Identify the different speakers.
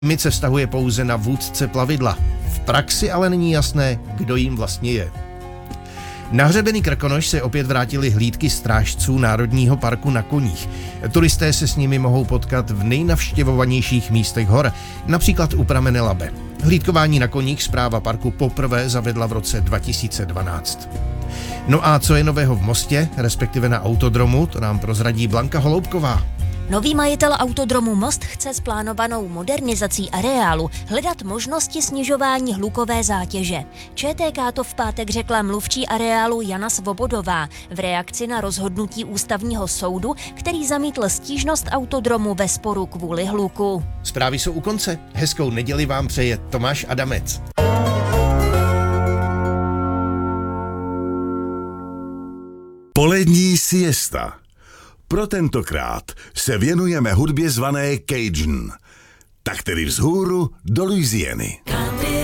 Speaker 1: Limit se vztahuje pouze na vůdce plavidla. V praxi ale není jasné, kdo jim vlastně je. Na hřebeny Krkonoš se opět vrátily hlídky strážců Národního parku na koních. Turisté se s nimi mohou potkat v nejnavštěvovanějších místech hor, například u pramene Labe. Hlídkování na koních správa parku poprvé zavedla v roce 2012. No a co je nového v Mostě, respektive na autodromu, to nám prozradí Blanka Holoubková.
Speaker 2: Nový majitel autodromu Most chce s plánovanou modernizací areálu hledat možnosti snižování hlukové zátěže. ČTK to v pátek řekla mluvčí areálu Jana Svobodová v reakci na rozhodnutí ústavního soudu, který zamítl stížnost autodromu ve sporu kvůli hluku.
Speaker 1: Zprávy jsou u konce. Hezkou neděli vám přeje Tomáš Adamec.
Speaker 3: Polední siesta. Pro tentokrát se věnujeme hudbě zvané Cajun, tak tedy vzhůru do Louisiany.